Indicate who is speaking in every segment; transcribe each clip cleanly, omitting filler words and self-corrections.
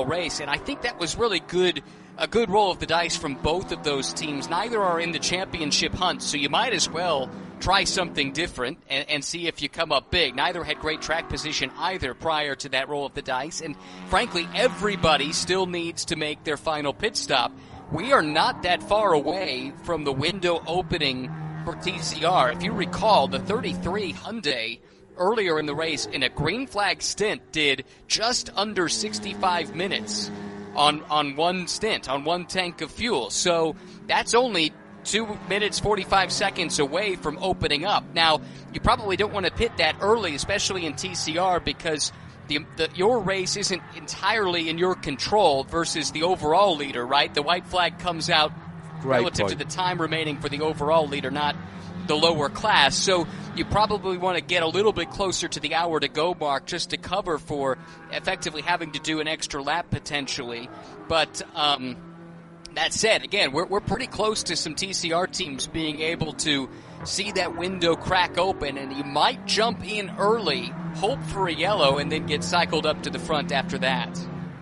Speaker 1: race, and I think that was really a good roll of the dice from both of those teams. Neither are in the championship hunt, so you might as well try something different and see if you come up big. Neither had great track position either prior to that roll of the dice, and frankly, everybody still needs to make their final pit stop. We are not that far away from the window opening for TCR. If you recall, the 33 Hyundai earlier in the race in a green flag stint did just under 65 minutes on one stint, on one tank of fuel. So that's only 2 minutes, 45 seconds away from opening up. Now, you probably don't want to pit that early, especially in TCR, because your race isn't entirely in your control versus the overall leader, right? The white flag comes out relative to the time remaining for the overall leader, not the lower class. So you probably want to get a little bit closer to the hour to go mark just to cover for effectively having to do an extra lap potentially. But that said, again, we're pretty close to some TCR teams being able to see that window crack open, and you might jump in early, hope for a yellow, and then get cycled up to the front after that.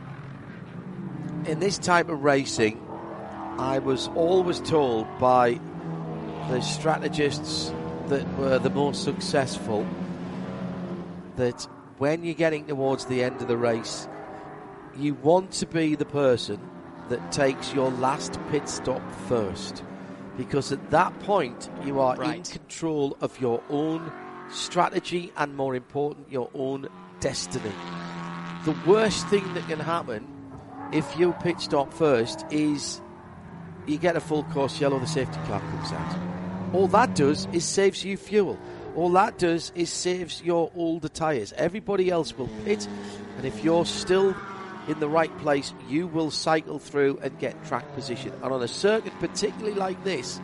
Speaker 2: In this type of racing, I was always told by the strategists that were the most successful that when you're getting towards the end of the race, you want to be the person that takes your last pit stop first, because at that point you are in control of your own strategy and, more important, your own destiny. The worst thing that can happen if you pit stop first is you get a full course yellow, the safety car comes out. All that does is saves you fuel. All that does is saves your older tyres. Everybody else will pit, and if you're still in the right place, you will cycle through and get track position. And on a circuit particularly like this,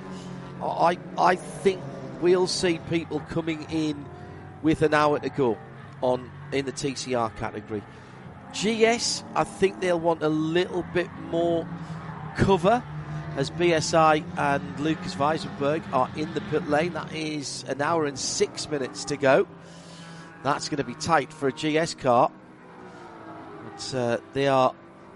Speaker 2: I think we'll see people coming in with an hour to go in the TCR category. GS, I think they'll want a little bit more cover as BSI and Lucas Weisenberg are in the pit lane. That is an hour and 6 minutes to go. That's going to be tight for a GS car. But they are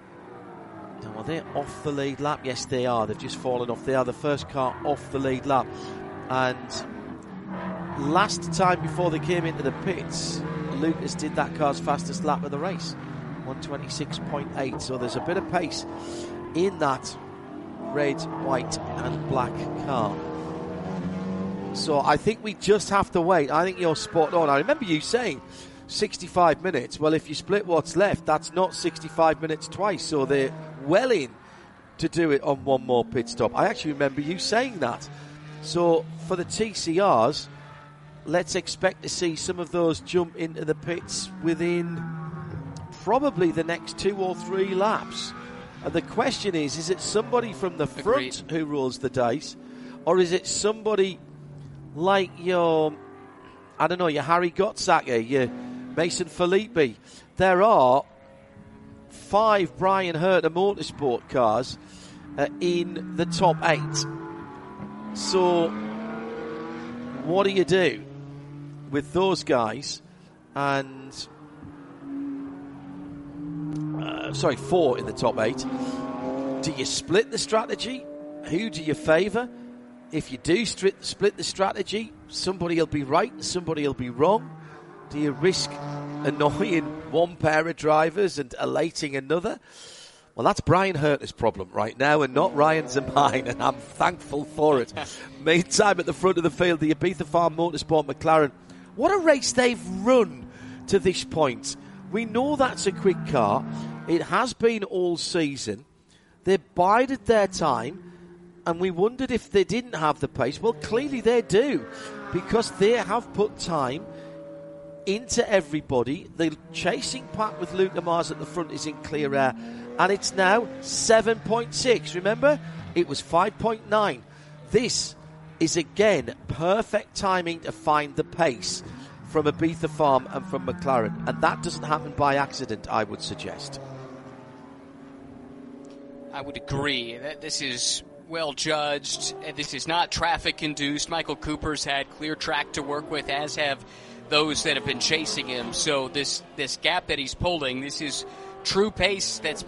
Speaker 2: off the lead lap? Yes, they are. They've just fallen off. They are the first car off the lead lap. And last time before they came into the pits, Lucas did that car's fastest lap of the race, 126.8. So there's a bit of pace in that red, white and black car. So I think we just have to wait. I think you're spot on. I remember you saying 65 minutes. Well, if you split what's left, that's not 65 minutes twice. So they're well in to do it on one more pit stop. I actually remember you saying that. So for the TCRs, let's expect to see some of those jump into the pits within probably the next 2 or 3 laps. And the question is it somebody from the front who rolls the dice, or is it somebody like your Harry Gottsacke, your Mason Filippi? There are 5 Brian Herter Motorsport cars in the top 8. So what do you do with those guys? And 4 in the top 8. Do you split the strategy? Who do you favour? If you do split the strategy, somebody will be right and somebody will be wrong. Do you risk annoying one pair of drivers and elating another? Well, that's Brian Herter's problem right now and not Ryan's and mine, and I'm thankful for it. Meantime, at the front of the field, the Ibiza Farm Motorsport McLaren. What a race they've run to this point. We know that's a quick car. It has been all season. They bided their time, and we wondered if they didn't have the pace. Well, clearly they do, because they have put time into everybody. The chasing pack with Luke Mars at the front is in clear air, and it's now 7.6. Remember, it was 5.9. This is, again, perfect timing to find the pace from Ibiza Farm and from McLaren, and that doesn't happen by accident, I would suggest.
Speaker 1: I would agree. This is well judged. This is not traffic induced. Michael Cooper's had clear track to work with, as have those that have been chasing him. So this gap that he's pulling, this is true pace that's been